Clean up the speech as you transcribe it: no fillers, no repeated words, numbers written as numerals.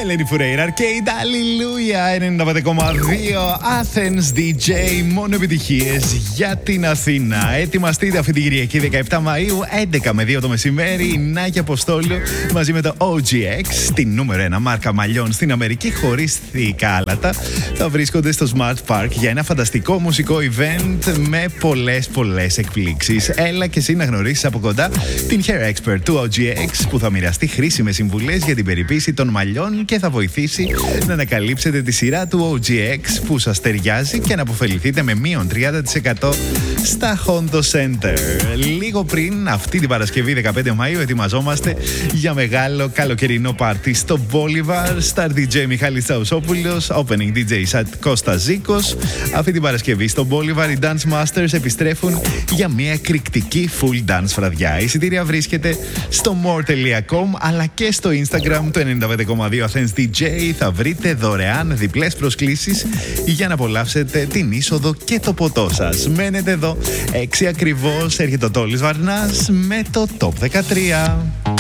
Ελένη Φουρέιρα, Arcade, Αλληλούια, 95,2 Athens DJ, μόνο επιτυχίες για την Αθήνα. Ετοιμαστείτε αυτή την Κυριακή 17 Μαΐου, 11 με 2 το μεσημέρι. Η Νάκη Αποστόλου μαζί με το OGX, την νούμερο 1 μάρκα μαλλιών στην Αμερική, χωρίς θηικά άλατα, θα βρίσκονται στο Smart Park για ένα φανταστικό μουσικό event με πολλές εκπλήξεις. Έλα και εσύ να γνωρίσεις από κοντά την hair expert του OGX που θα μοιραστεί χρήσιμες συμβουλές για την περιποίηση των μαλλιών και θα βοηθήσει να ανακαλύψετε τη σειρά του OGX που σας ταιριάζει και να αποφεληθείτε με μείον 30% στα Hondo Center. Λίγο πριν αυτή την Παρασκευή 15 Μαΐου ετοιμαζόμαστε για μεγάλο καλοκαιρινό πάρτι στο Bolivar. Star DJ Μιχάλης Τσαουσόπουλος, Opening DJ Κώστα Ζήκος. Αυτή την Παρασκευή στο Bolivar οι Dance Masters επιστρέφουν για μια εκρηκτική full dance βραδιά. Η εισιτήρια βρίσκεται στο more.com αλλά και στο Instagram του 95,2 Athens DJ. Θα βρείτε δωρεάν διπλές προσκλήσεις για να απολαύσετε την είσοδο και το ποτό σας. Μένετε εδώ, 6 ακριβώς έρχεται ο Τόλης Βαρνάς με το Top 13.